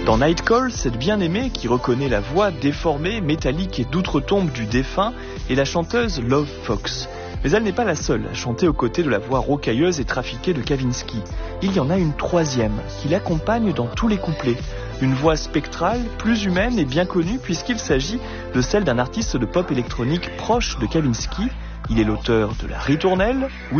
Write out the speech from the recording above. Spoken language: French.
Dans Night Call, cette bien-aimée qui reconnaît la voix déformée, métallique et d'outre-tombe du défunt est la chanteuse Love Fox. Mais elle n'est pas la seule à chanter aux côtés de la voix rocailleuse et trafiquée de Kavinsky. Il y en a une troisième qui l'accompagne dans tous les couplets. Une voix spectrale, plus humaine et bien connue puisqu'il s'agit de celle d'un artiste de pop électronique proche de Kavinsky. Il est l'auteur de La Ritournelle,